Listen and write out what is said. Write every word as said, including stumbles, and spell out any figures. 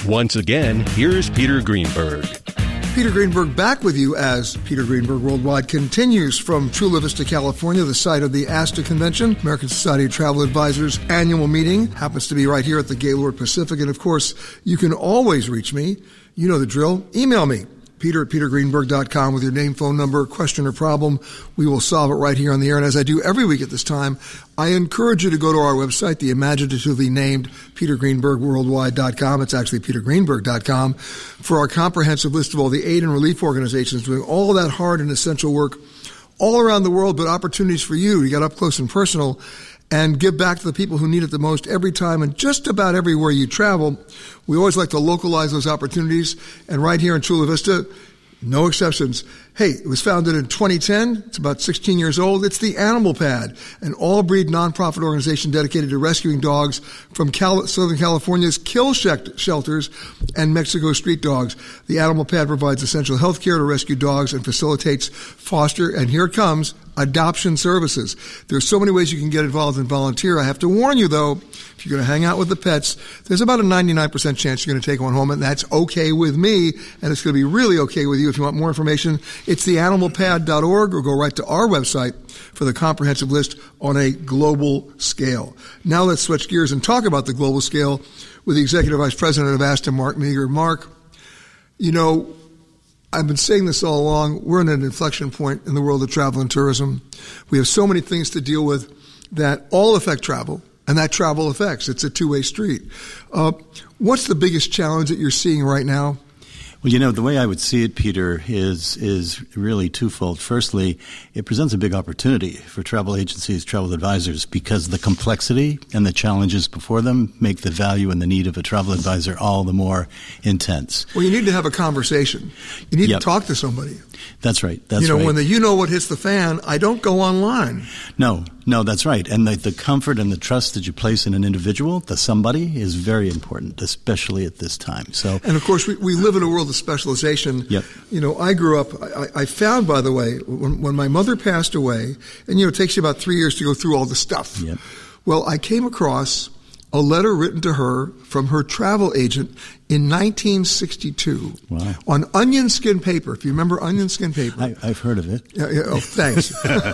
Once again, here's Peter Greenberg. Peter Greenberg back with you as Peter Greenberg Worldwide continues from Chula Vista, California, the site of the A S T A Convention, American Society of Travel Advisors annual meeting. Happens to be right here at the Gaylord Pacific. And of course, you can always reach me. You know the drill. Email me, Peter at peter greenberg dot com with your name, phone number, question, or problem. We will solve it right here on the air. And as I do every week at this time, I encourage you to go to our website, the imaginatively named peter greenberg worldwide dot com. It's actually peter greenberg dot com for our comprehensive list of all the aid and relief organizations doing all that hard and essential work all around the world, but opportunities for you to get up close and personal and give back to the people who need it the most every time and just about everywhere you travel. We always like to localize those opportunities, and right here in Chula Vista, no exceptions. Hey, it was founded in twenty ten. It's about sixteen years old. It's the Animal Pad, an all-breed nonprofit organization dedicated to rescuing dogs from Cal- Southern California's kill shect- shelters and Mexico's street dogs. The Animal Pad provides essential health care to rescue dogs and facilitates foster, and here it comes, adoption services. There's so many ways you can get involved and volunteer. I have to warn you, though, if you're going to hang out with the pets, there's about a ninety-nine percent chance you're going to take one home, and that's okay with me, and it's going to be really okay with you. If you want more information, it's the animal pad dot org, or go right to our website for the comprehensive list on a global scale. Now let's switch gears and talk about the global scale with the Executive Vice President of A S T A, Mark Meager. Mark, you know, I've been saying this all along. We're in an inflection point in the world of travel and tourism. We have so many things to deal with that all affect travel, and that travel affects. It's a two-way street. Uh, what's the biggest challenge that you're seeing right now? Well, you know, the way I would see it, Peter, is is really twofold. Firstly, it presents a big opportunity for travel agencies, travel advisors, because the complexity and the challenges before them make the value and the need of a travel advisor all the more intense. Well, you need to have a conversation. You need yep. to talk to somebody. That's right. That's you know, right. when the you know what hits the fan, I don't go online. No, no, that's right. And the, the comfort and the trust that you place in an individual, the somebody, is very important, especially at this time. So, and of course, we, we live in a world of specialization. Yep. You know, I grew up, I, I found, by the way, when, when my mother passed away, and, you know, it takes you about three years to go through all the stuff. Yep. Well, I came across a letter written to her from her travel agent in nineteen sixty-two wow. on onion skin paper. If you remember onion skin paper. I, I've heard of it. Yeah, yeah, oh, thanks.